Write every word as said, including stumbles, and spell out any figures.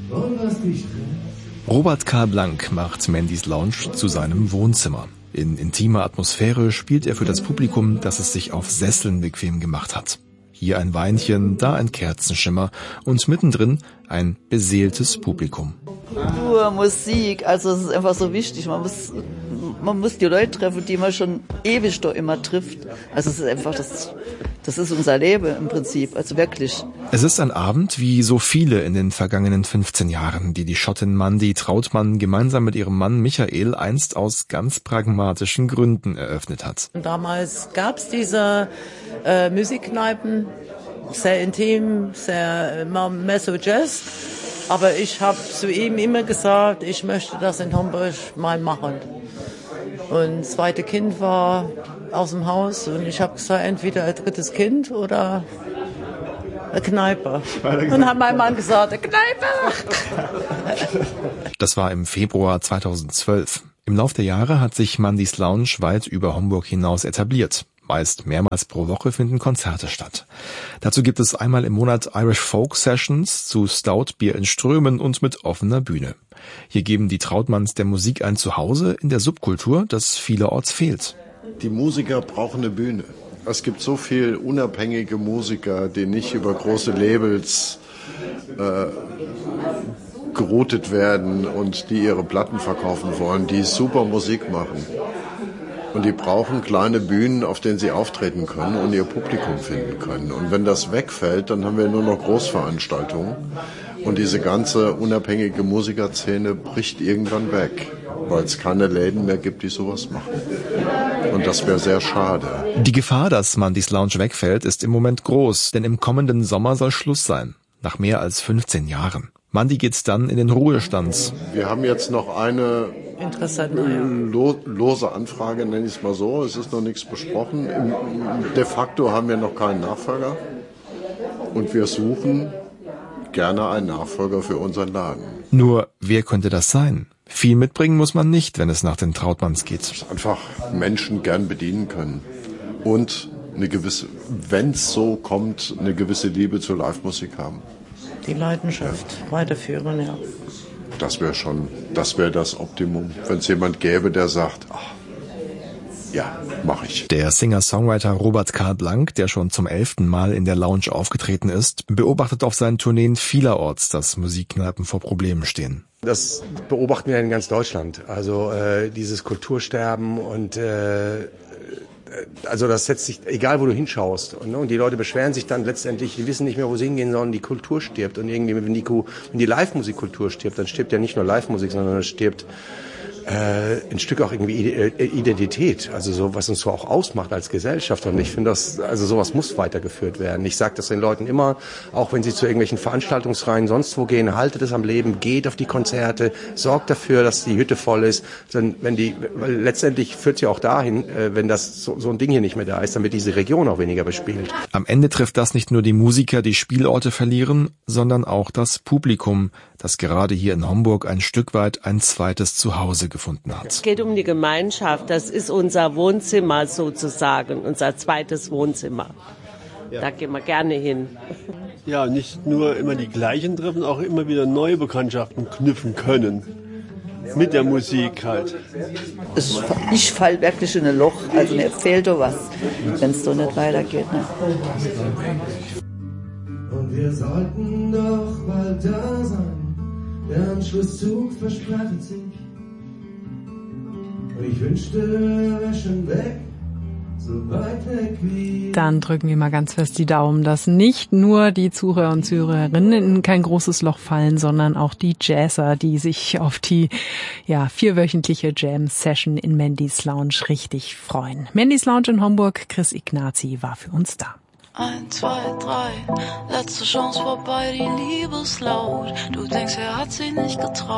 Robert Karl Blank macht Mandys Lounge zu seinem Wohnzimmer. In intimer Atmosphäre spielt er für das Publikum, das es sich auf Sesseln bequem gemacht hat. Hier ein Weinchen, da ein Kerzenschimmer und mittendrin ein beseeltes Publikum. Kultur, Musik, also es ist einfach so wichtig. Man muss, man muss die Leute treffen, die man schon ewig da immer trifft. Also es ist einfach, das, das ist unser Leben im Prinzip, also wirklich. Es ist ein Abend wie so viele in den vergangenen fünfzehn Jahren, die die Schottin Mandy Trautmann gemeinsam mit ihrem Mann Michael einst aus ganz pragmatischen Gründen eröffnet hat. Damals gab es diese äh, Musikkneipen, sehr intim, sehr immer mehr so Jazz. Aber ich habe zu ihm immer gesagt, ich möchte das in Homburg mal machen. Und das zweite Kind war aus dem Haus und ich habe gesagt, entweder ein drittes Kind oder eine Kneipe. Und hat mein Mann gesagt, eine Kneipe! Das war im Februar zweitausendzwölf. Im Lauf der Jahre hat sich Mandys Lounge weit über Homburg hinaus etabliert. Meist mehrmals pro Woche finden Konzerte statt. Dazu gibt es einmal im Monat Irish Folk Sessions zu Stout-Bier in Strömen und mit offener Bühne. Hier geben die Trautmanns der Musik ein Zuhause in der Subkultur, das vielerorts fehlt. Die Musiker brauchen eine Bühne. Es gibt so viel unabhängige Musiker, die nicht über große Labels äh, geroutet werden und die ihre Platten verkaufen wollen, die super Musik machen. Und die brauchen kleine Bühnen, auf denen sie auftreten können und ihr Publikum finden können. Und wenn das wegfällt, dann haben wir nur noch Großveranstaltungen. Und diese ganze unabhängige Musikerszene bricht irgendwann weg, weil es keine Läden mehr gibt, die sowas machen. Und das wäre sehr schade. Die Gefahr, dass Mandys Lounge wegfällt, ist im Moment groß, denn im kommenden Sommer soll Schluss sein. Nach mehr als fünfzehn Jahren. Mandy geht's dann in den Ruhestand. Wir haben jetzt noch eine lo- lose Anfrage, nenne ich es mal so. Es ist noch nichts besprochen. De facto haben wir noch keinen Nachfolger. Und wir suchen gerne einen Nachfolger für unseren Laden. Nur, wer könnte das sein? Viel mitbringen muss man nicht, wenn es nach den Trautmanns geht. Einfach Menschen gern bedienen können. Und eine gewisse, wenn es so kommt, eine gewisse Liebe zur Live-Musik haben. Die Leidenschaft ja. weiterführen, ja. Das wäre schon, das wäre das Optimum. Wenn es jemand gäbe, der sagt, ach, ja, mache ich. Der Singer-Songwriter Robert Karl Blank, der schon zum elften Mal in der Lounge aufgetreten ist, beobachtet auf seinen Tourneen vielerorts, dass Musikkneipen vor Problemen stehen. Das beobachten wir in ganz Deutschland. Also äh, dieses Kultursterben und äh, also das setzt sich, egal wo du hinschaust. Und, und die Leute beschweren sich dann letztendlich, die wissen nicht mehr, wo sie hingehen sollen, die Kultur stirbt. Und irgendwie, wenn die, wenn die Live-Musikkultur stirbt, dann stirbt ja nicht nur Live-Musik, sondern es stirbt äh, ein Stück auch irgendwie Identität, also so, was uns so auch ausmacht als Gesellschaft. Und ich finde, das, also sowas muss weitergeführt werden. Ich sage das den Leuten immer, auch wenn sie zu irgendwelchen Veranstaltungsreihen sonst wo gehen, haltet es am Leben, geht auf die Konzerte, sorgt dafür, dass die Hütte voll ist. Denn wenn die, weil letztendlich führt es ja auch dahin, wenn das so, so ein Ding hier nicht mehr da ist, dann wird diese Region auch weniger bespielt. Am Ende trifft das nicht nur die Musiker, die Spielorte verlieren, sondern auch das Publikum, das gerade hier in Homburg ein Stück weit ein zweites Zuhause gefunden hat. Es geht um die Gemeinschaft. Das ist unser Wohnzimmer sozusagen, unser zweites Wohnzimmer. Ja. Da gehen wir gerne hin. Ja, nicht nur immer die gleichen treffen, auch immer wieder neue Bekanntschaften knüpfen können. Mit der Musik halt. Ich, ich fall wirklich in ein Loch, also mir fehlt doch was, wenn es so nicht weitergeht. Ne? Und wir sollten doch bald da sein, der Anschlusszug verspätet sich. Und ich wünschte, er wäre schon weg, so weit weg wie... Dann drücken wir mal ganz fest die Daumen, dass nicht nur die Zuhörer und Zuhörerinnen in kein großes Loch fallen, sondern auch die Jazzer, die sich auf die ja vierwöchentliche Jam-Session in Mandys Lounge richtig freuen. Mandys Lounge in Homburg, Chris Ignazi war für uns da. Eins, zwei, drei, letzte Chance vorbei, die Liebeslaut. Du denkst, er hat sie nicht getraut.